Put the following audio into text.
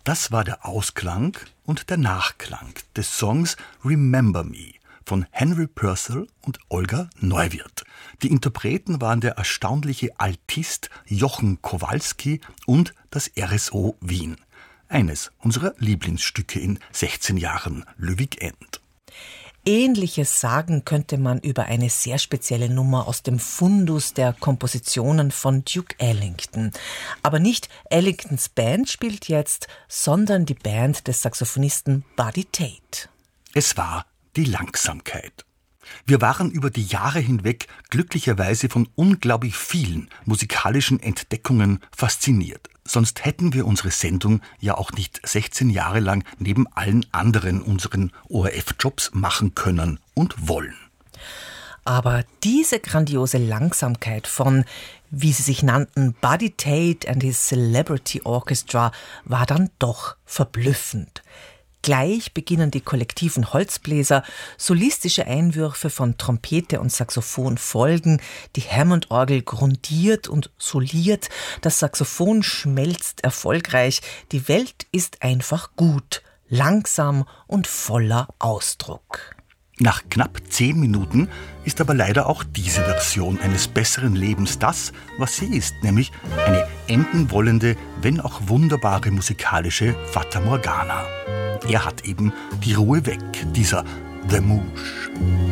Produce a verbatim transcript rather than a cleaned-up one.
Das war der Ausklang und der Nachklang des Songs Remember Me von Henry Purcell und Olga Neuwirth. Die Interpreten waren der erstaunliche Altist Jochen Kowalski und das R S O Wien. Eines unserer Lieblingsstücke in sechzehn Jahren Löwig End. Ähnliches sagen könnte man über eine sehr spezielle Nummer aus dem Fundus der Kompositionen von Duke Ellington. Aber nicht Ellingtons Band spielt jetzt, sondern die Band des Saxophonisten Buddy Tate. Es war die Langsamkeit. Wir waren über die Jahre hinweg glücklicherweise von unglaublich vielen musikalischen Entdeckungen fasziniert. Sonst hätten wir unsere Sendung ja auch nicht sechzehn Jahre lang neben allen anderen unseren O R F-Jobs machen können und wollen. Aber diese grandiose Langsamkeit von, wie sie sich nannten, Buddy Tate and his Celebrity Orchestra, war dann doch verblüffend. Gleich beginnen die kollektiven Holzbläser, solistische Einwürfe von Trompete und Saxophon folgen, die Hammond-Orgel grundiert und soliert, das Saxophon schmelzt erfolgreich, die Welt ist einfach gut, langsam und voller Ausdruck. Nach knapp zehn Minuten ist aber leider auch diese Version eines besseren Lebens das, was sie ist, nämlich eine enden wollende, wenn auch wunderbare musikalische Fata Morgana. Er hat eben die Ruhe weg, dieser The Mouche.